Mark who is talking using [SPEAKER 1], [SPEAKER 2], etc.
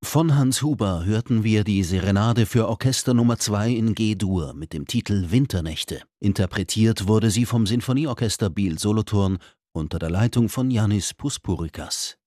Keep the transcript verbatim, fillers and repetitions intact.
[SPEAKER 1] Von Hans Huber hörten wir die Serenade für Orchester Nummer zwei in G-Dur mit dem Titel Winternächte. Interpretiert wurde sie vom Sinfonieorchester Biel Solothurn unter der Leitung von Yannis Puspurikas.